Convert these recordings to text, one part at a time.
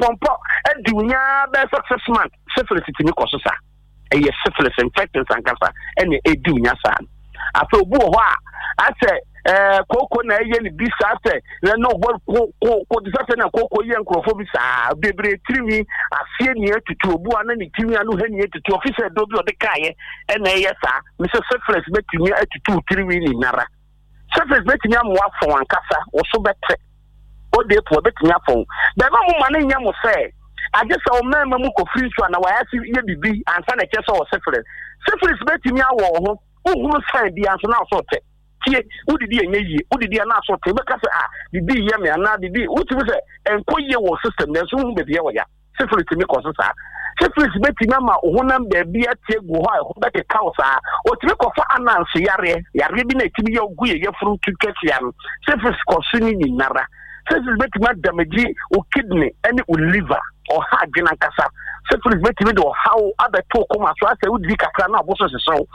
pompo e dunya be success man syphilis timi koso sa e ye syphilis infections and cancer e dunya sa afa obu ho a ase koko na ye ni bisa ase no ko disase na koko ye nkrofo bisa bebre trimi afie ni etutu obu ana ni trimi anu ha ni etutu officer do bi o de kaye e na ye sa Mr. Syphilis betimi etutu trimi ni nara syphilis betimi amwa fon ankasa wo so betre o de po betimi afon da ma mo mane nya mo se age se o mema mu ko free so na wa ya si ye bibi ansa na kese o syphilis betimi awo ho uhuru sai bi anso na so te tie udidi enye yi udidi na so te be ka se bibi ye me na bibi utimi se enkoye wo system na so hu be ye wo ya syphilis mi ko so sa syphilis betimi ma ohunam be bia tie gu ho a ho be ke kawo sa o timi ko fa ananso yare bi na timi ye ogu ye furu tukati am syphilis ko so ni nara syphilis betimi damage o kidney and o liver or heart gina kasa syphilis betimi do how abeto koma so ase udi kakra na aboso sesew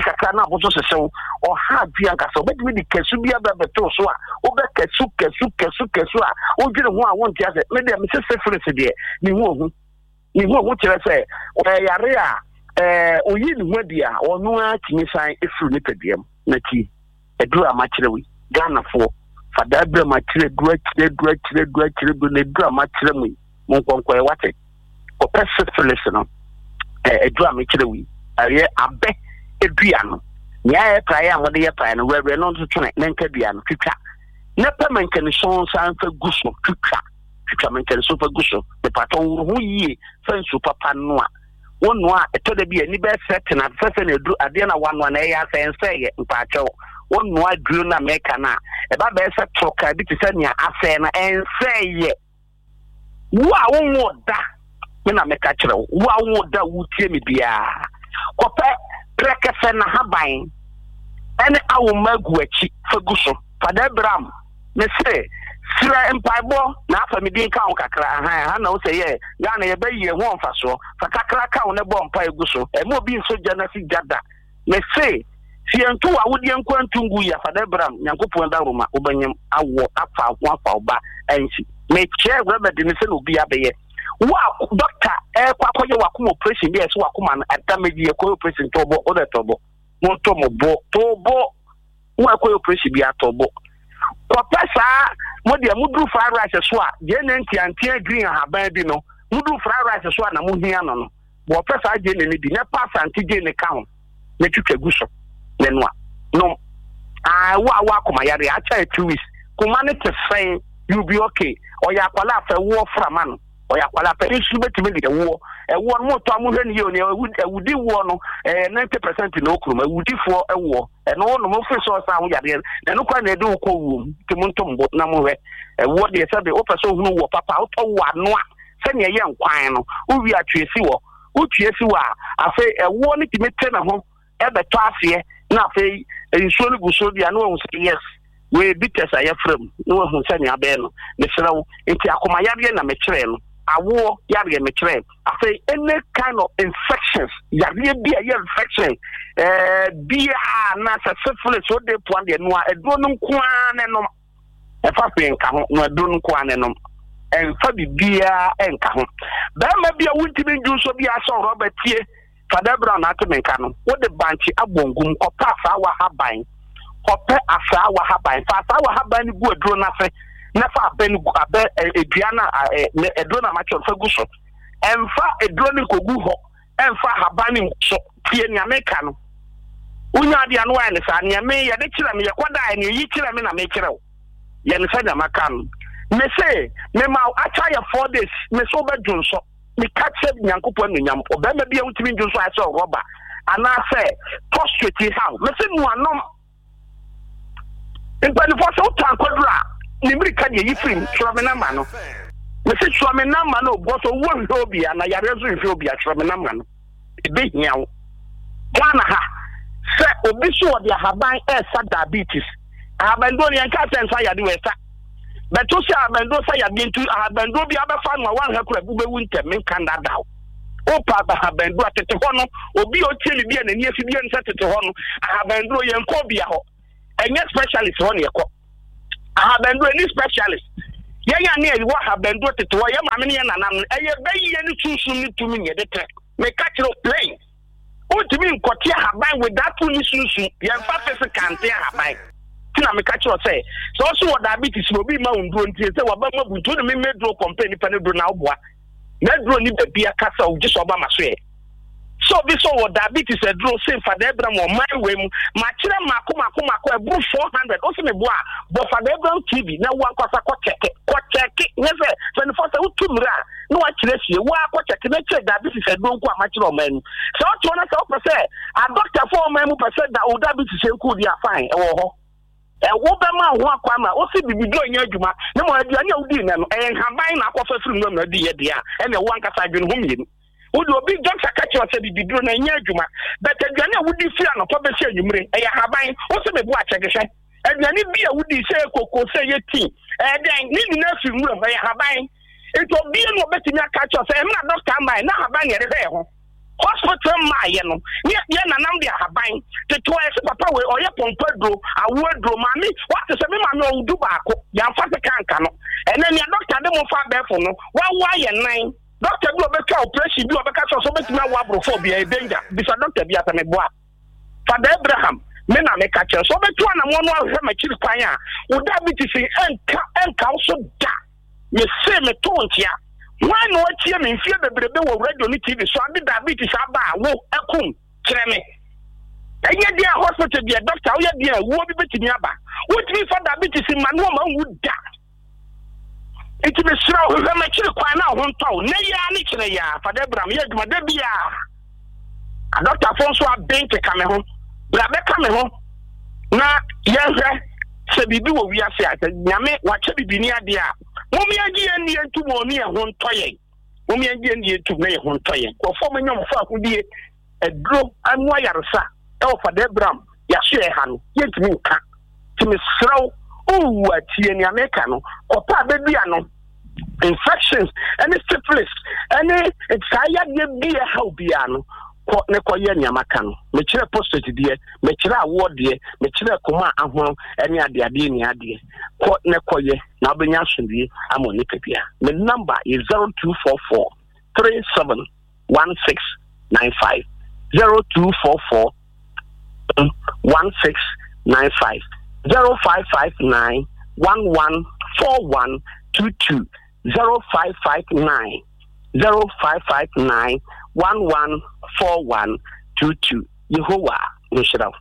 or heart gina kasa betimi di kesu bia beto so a o be kesu a o dwene ho a won ti ase me de me syphilis de ni ho kire se yare a oyi ni ho dia onu a timi san efuru ni pediem na ti eduru amakirewi Ghana fo fada bra makire dura kire do ne dura makire mu monkonko e wate o syphilis no eduru amakirewi aye abe edua no nya e praye amode ye praye no wewe no ntotone na nkadua no twitwa na pemenken so san fa guso twitwa menken so fa guso de paton hu yie fa nsu papa no a wonu a etoda bi ani be set na fefe na eduru ade na wanu na ya sense ye mpacho wonu a duru na meka na e ba be set troka bi tse nia afe na ense ye wa wonwo da me na meka kire wa wonwo da wutie me bia kope prekefe na haban ene awo magu achi faguso fada bram me se sira empaibo na afa me din ka on kakra ha na wo se ye Ghana ye bayi ho mfaso fa kakra ka on ne bo mpa eguso e mo bi nso jana si jada me se si entu wa wodi enkwantungu ya fada bram nyankopon da roma obanyam awo afa oba ensi me che webe de ne se no bi abeye wa doctor kwakoye wakuma operation bi eso wakuma na damage ye ko operation tobo o de tobo mo tomo tobo wa ko operation bi atobo ko pesa mo de mudu fried rice so a je ne ntiantia green haban bi no mudu fried rice so a na mo hia no bo pesa je ne bi ne pass anti je ne ka ho ne twetwa guso ne no no wa kuma yare a cha 2 weeks kuma ne te fain you be okay o ya kwala fa wo frama no o ya kwala pa isu betime de wo no to amuhwe ne yo ne ewudi wo no 90% na okrum ewudi fo ewo no no mo fi so sa ho yare na no kwa na de ko wo timuntombo na mohwe ewo de se de o pese hunu wo papa o to wo ano a se ne ye nkwan no o wi atwesi wo o twesi wo a afa ewo ne timete na ho ebeto afie na afa ensuo ne guso dia no wo say yes we bitters aye from no hu se ne abe no ne srew enti akoma yare na me kire no awo yare me kire afa any kind of infections yare bi aye infection bia na syphilis so de point de no edo no kwa ne no e fa pe nka ho no edo no kwa ne no en fa bibia enka ho ba ma bia wunti bi nju so bia so Robert tie fada brown atomenka no wo de banchi abongum kopa fa wa haban kope afa wa haban fa wa haban gu edro na fe na fa ben gu abe eduana edro na macho fa gu so emfa edro ni kogu ho emfa haban so tie ni ameka no unya dia no wa ne sa ne me ya de kira me ya kwada ne yi kira me na me kira ya ne sa na maka no me say me ma acha ya 4 days me so be junso me catch nyankopon no nyam obema bia wutimi junso aso roba ana say prostrate how me say no anom empani for so tan kwadura ni mirika de yi film chramena ma no me say chramena ma no go so won obia na yare so ifi obia chramena ma no ebe hiawo Ghana ha se obi so de haban esa diabetes haban do ni anka sensa ya de wesa but to say abendo say ya bi ntu abendo bi abefa no wan ha kura bube wunte men kanda daw opa ba abendo atete ho no obi o tieli bi na ni afi bi nse tete ho no abendo yenko bia ho enye specialist ho ne yeko abendo any specialist ya ne yi wa ha bendo tete wa ya ma me ne na nam eye bayi ne sunsun ni tumi ye de tre me catch no plane o timi nkotia haban with that tuni sunsun ya fa pese kante haban tina me catch o say so so diabetes obi ma unduro ntie say wa ba mabuto ne me medro company pa ne do na oboa medro ni bebia kasa o jiso ba maso e so bi so what diabetes e draw say for the Abraham or my way ma kire mako e bru 400 o se me boa but for the Abraham TV na wa kwasa ko check ne say 24 say utumra no wa kire sie wa ko check na che diabetes e draw nko a ma kire o man so o to na say o pese a doctor for man mu pese da o diabetes e nko dia fine e wo ho wo be ma ho akwa ma o se bibi do nya adwuma ne mo aduane a wudi na no e haban na akwa firi no na di ye dia e na wo ankasa adwene ho mienu Udo big doctor catch you said the drone and yajuma, but a granny would be free on a public number, a habain, also be watch again. And any beer would say cocoa say your tea, and then need nursing room, a habain. It will be no better catch us, and not doctor by now habain at the hospital, my yet yan and I'm habain, the twice papa or your pompedro, a wardrobe, mammy, what is a man no do back, young father can't, and then your doctor don't far back for no, why and 9. Doctor go back operation do back so bet na wa brophobia danger bisa doctor bia ta me boa Father Abraham me na me ka che so betu na mo no ahwe ma chiri kwan a wo diabetes enka so da me se me tontia wan no atie me mfie bebrebe wo radio ni TV so ade diabetes aba wo ekum kire me enye dia hospital dia doctor wo ya dia wo bi betimi aba wo timi for diabetes ma no ma wu da it be slow we ma chiri kwan na ho ntaw ne ya ni kire ya Father Abraham ye duma de bia a doctor Afonso abente ka me ho bra be ka me ho na ye hwe se bibi wo wi ase ate nyame wa che bibi ni ade a mo mi agi ani entu mo ni e ho ntoye mo mi agi ani entu na e ho ntoye ko fo me nyom fo akudie edro anu ayaresa e wo Father Abraham ya so e ha no ye timi nka timi sraw o atie ni America no opa bebi ano infections any syphilis any tsaya de bia how bia no ko ne ko ye nyamaka no me kire prostate de me kire award de me kire koma ahoro any ade ni ade ko ne ko ye na obenya asundie amoni pepia me number is 0244 371695 0244 1695 0559 114122 0559 114122 Yehovah Nishra.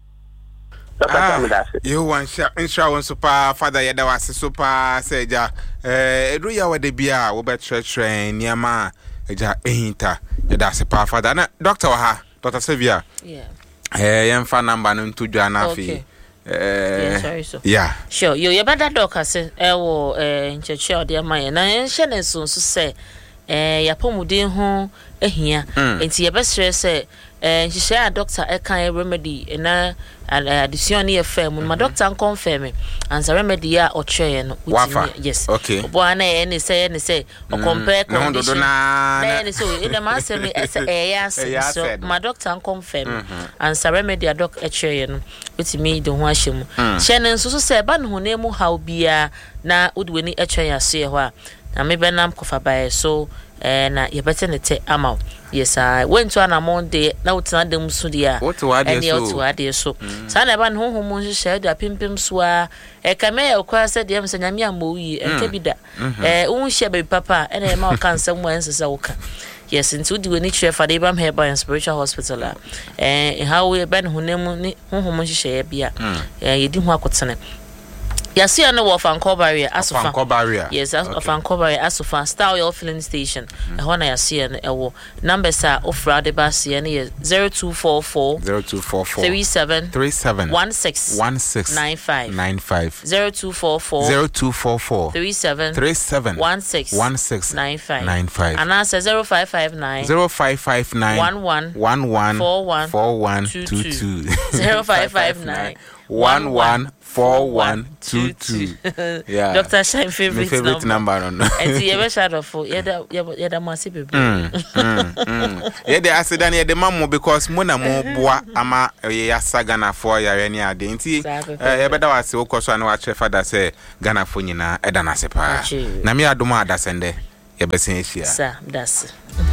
You want insurance super father yada was super seja edu ya wade bia wo betre train niama eja ehinta yada se pa father na doctor ha Dr. Sevia yemfa number no ntu dwa na fi sorry so yeah sure you better doctor say wo ncheche ode amaye na nhye ne so say yapomuden ho ehia enti ye besere say nhye a doctor e kan remedy na addition e fam ma doctor confirm answer remedy a o cheye no yes okay bo ana e say o compare condition na so e dem asem yes so ma doctor confirm answer remedy a doc e cheye no wetimi de ho ahyem hyene nso so say ba no ho na mu how bia na udweni e cheye aso ho a na me benam kofa bae so na ye bete ne te ama yes I went to an Monday na utina dem so dia ene otu ade so sa na ba no ho mo hye da pimpim so a e kame e kwa se dem se nyame amoyi enke bida un hye be papa ene ma o kan sam wan se wo ka yes into di we ni chef for Abraham Herbal and Spiritual Hospital how we ben honemu ni ho mo hye bia ye di ho akotene Yasia no Fanco barrier, Asofa barrier. Yes, Fanco barrier, Asofa, Star Oil filling station. And when Yasia no numbers are off Rade Basia 0244 37 16 95 0244 37 16 95 and answer 0559 11 41 22 0559 11 4122. Yeah. Dr. Shine favorite number. And the ever shadow for yada massive. Yeah, the acid and the mammo because Mona mo boa ama Sagana for ya any identity. Better was so cause I know what father say Ghana for Nina Edana Sepa. Namia Doma dasende. Sir, that's